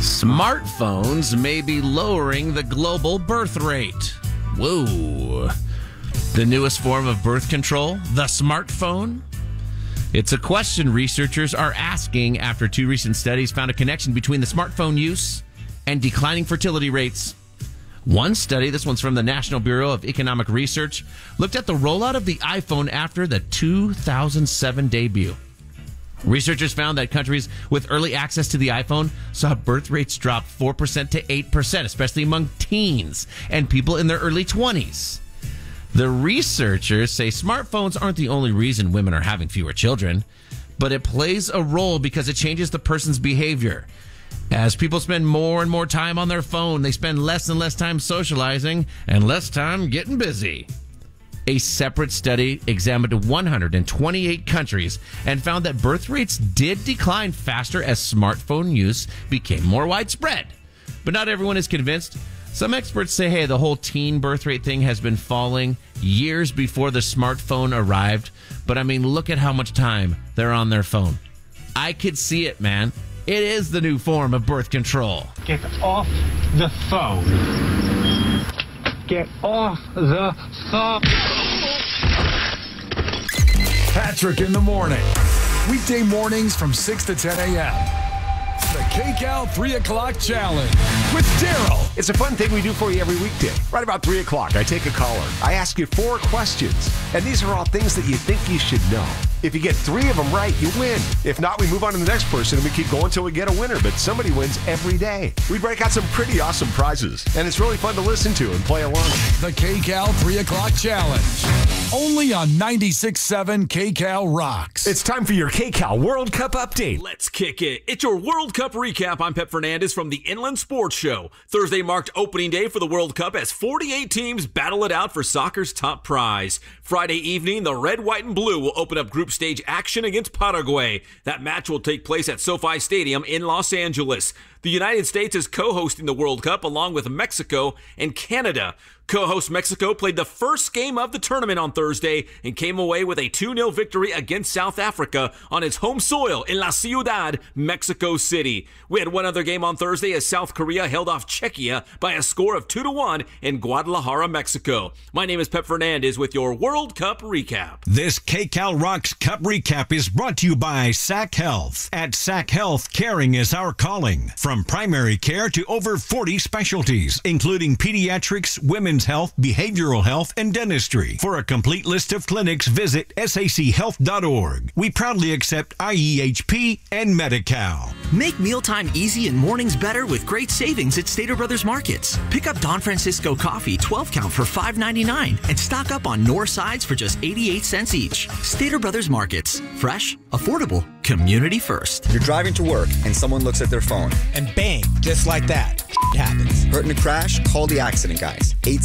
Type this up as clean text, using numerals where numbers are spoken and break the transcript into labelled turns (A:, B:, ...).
A: Smartphones may be lowering the global birth rate. Whoa. The newest form of birth control, the smartphone? It's a question researchers are asking after two recent studies found a connection between the smartphone use and declining fertility rates. One study, this one's from the National Bureau of Economic Research, looked at the rollout of the iPhone after the 2007 debut. Researchers found that countries with early access to the iPhone saw birth rates drop 4% to 8%, especially among teens and people in their early 20s. The researchers say smartphones aren't the only reason women are having fewer children, but it plays a role because it changes the person's behavior. As people spend more and more time on their phone, they spend less and less time socializing and less time getting busy. A separate study examined 128 countries and found that birth rates did decline faster as smartphone use became more widespread. But not everyone is convinced. Some experts say, hey, the whole teen birth rate thing has been falling years before the smartphone arrived. But I mean, look at how much time they're on their phone. I could see it, man. It is the new form of birth control.
B: Get off the phone. Get off the phone.
C: Patrick in the morning. Weekday mornings from 6 to 10 a.m. The KCAL 3 o'clock challenge with Daryl.
D: It's a fun thing we do for you every weekday. Right about 3 o'clock, I take a caller. I ask you 4 questions, and these are all things that you think you should know. If you get 3 of them right, you win. If not, we move on to the next person, and we keep going until we get a winner. But somebody wins every day. We break out some pretty awesome prizes, and it's really fun to listen to and play along.
C: The KCAL 3 o'clock challenge. Only on 96.7 KCAL Rocks.
D: It's time for your KCAL World Cup update.
E: Let's kick it. It's your World Cup recap. I'm Pep Fernandez from the Inland Sports Show. Thursday marked opening day for the World Cup as 48 teams battle it out for soccer's top prize. Friday evening, the red, white, and blue will open up group stage action against Paraguay. That match will take place at SoFi Stadium in Los Angeles. The United States is co-hosting the World Cup along with Mexico and Canada. Co-host Mexico played the first game of the tournament on Thursday and came away with a 2-0 victory against South Africa on its home soil in La Ciudad, Mexico City. We had one other game on Thursday as South Korea held off Czechia by a score of 2-1 in Guadalajara, Mexico. My name is Pep Fernandez with your World Cup recap.
F: This KCAL Rocks Cup recap is brought to you by SAC Health. At SAC Health, caring is our calling. From primary care to over 40 specialties, including pediatrics, women's health, behavioral health, and dentistry. For a complete list of clinics, visit sachhealth.org. We proudly accept IEHP and Medi-Cal.
G: Make mealtime easy and mornings better with great savings at Stater Brothers Markets. Pick up Don Francisco coffee 12 count for $5.99 and stock up on Knorr sides for just 88 cents each. Stater Brothers Markets. Fresh, affordable, community first.
H: You're driving to work and someone looks at their phone.
I: And bang, just like that, it happens.
H: Hurt in a crash? Call the accident guys.